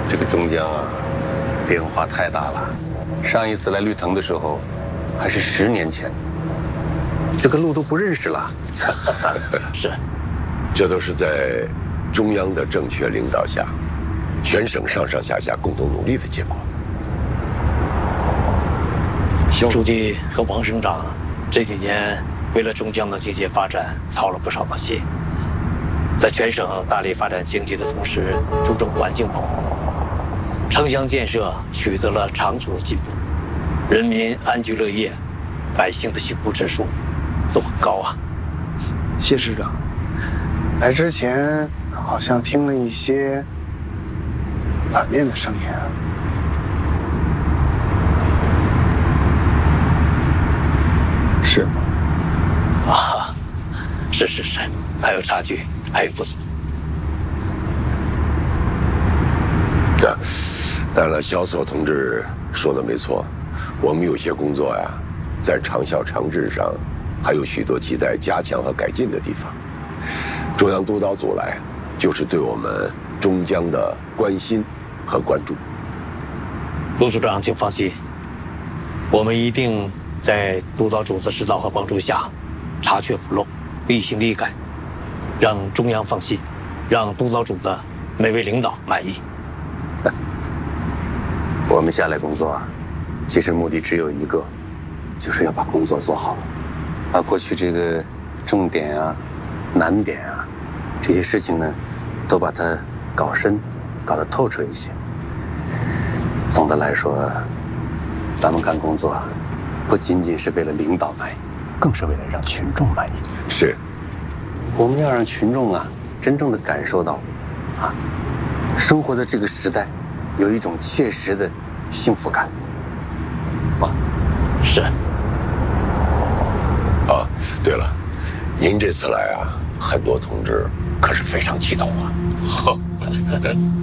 这个中江啊，变化太大了。上一次来绿藤的时候，还是10年前，这个路都不认识了。 是， 这都是在中央的正确领导下，全省上上下下共同努力的结果。 肖书记和王省长这几年为了中江的经济发展操了不少的心，在全省大力发展经济的同时，注重环境保护，城乡建设取得了长足的进步，人民安居乐业，百姓的幸福指数都很高啊。 谢市长，来之前好像听了一些反面的声音啊。是吗？ 啊，是，还有差距，还有不足。 当然，萧所同志说的没错，我们有些工作呀，在长效长治上还有许多亟待加强和改进的地方。中央督导组来，就是对我们中江的关心和关注。 陆组长，请放心，我们一定在督导组的指导和帮助下，查缺补漏，厉行厉改，让中央放心，让督导组的每位领导满意。 我们下来工作啊，其实目的只有一个，就是要把工作做好，把过去这个重点啊、难点啊这些事情呢，都把它搞深、搞得透彻一些。总的来说，咱们干工作啊，不仅仅是为了领导满意，更是为了让群众满意。 是， 我们要让群众啊，真正的感受到，啊，生活在这个时代，有一种切实的幸福感。 是。 啊，对了，您这次来啊，很多同志可是非常激动啊。